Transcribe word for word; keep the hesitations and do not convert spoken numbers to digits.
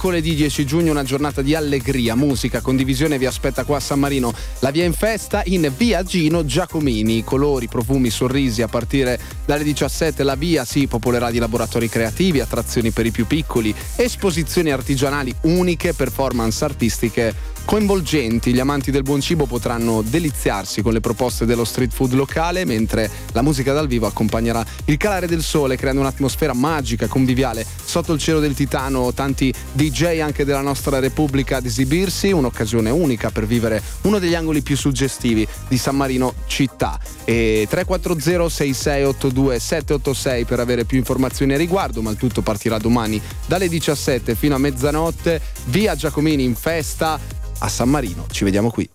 mercoledì dieci giugno, una giornata di allegria, musica, condivisione vi aspetta qua a San Marino. La via in festa in via Gino Giacomini, colori, profumi, sorrisi. A partire dalle diciassette la via si popolerà di laboratori creativi, attrazioni per i più piccoli, esposizioni artigianali uniche, performance artistiche coinvolgenti. Gli amanti del buon cibo potranno deliziarsi con le proposte dello street food locale, mentre la musica dal vivo accompagnerà il calare del sole, creando un'atmosfera magica, conviviale. Sotto il cielo del Titano, tanti D J anche della nostra Repubblica ad esibirsi, un'occasione unica per vivere uno degli angoli più suggestivi di San Marino città. E tre quattro zero sei sei otto due sette otto sei per avere più informazioni a riguardo, ma il tutto partirà domani dalle diciassette fino a mezzanotte, via Giacomini in festa a San Marino. Ci vediamo qui.